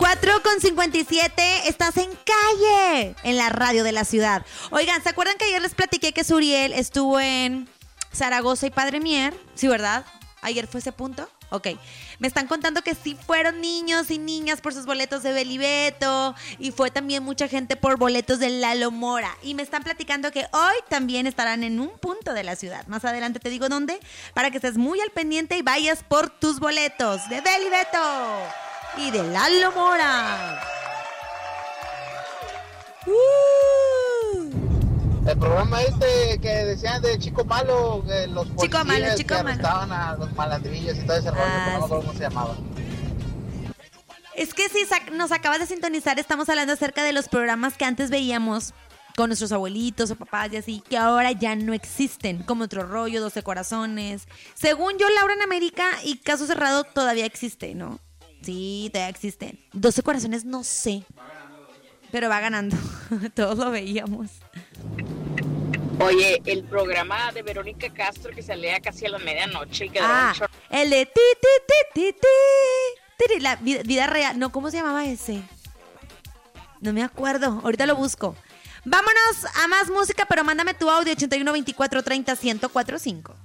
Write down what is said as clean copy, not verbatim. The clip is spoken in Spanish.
4:57, estás en Calle, en la radio de la ciudad. Oigan, ¿se acuerdan que ayer les platiqué que Suriel estuvo en Zaragoza y Padre Mier? Sí, ¿verdad? ¿Ayer fue ese punto? Ok. Me están contando que sí fueron niños y niñas por sus boletos de Belibeto y fue también mucha gente por boletos de Lalo Mora. Y me están platicando que hoy también estarán en un punto de la ciudad. Más adelante te digo dónde, para que estés muy al pendiente y vayas por tus boletos de Belibeto y de Lalo Mora. El programa que decían de Chico Malo, los policías Chico que arrestaban a los malandrillos y todo ese rollo, pero no me acuerdo cómo se llamaba. Es que si nos acabas de sintonizar, estamos hablando acerca de los programas que antes veíamos con nuestros abuelitos o papás y así, que ahora ya no existen, como Otro Rollo, 12 Corazones. Según yo, Laura en América y Caso Cerrado todavía existe, ¿no? Sí, todavía existen. 12 Corazones no sé, pero va ganando. Todos lo veíamos. Oye, el programa de Verónica Castro que salía casi a la medianoche. El de la vida real. No, ¿cómo se llamaba ese? No me acuerdo. Ahorita lo busco. Vámonos a más música, pero mándame tu audio 81 24 30 1045.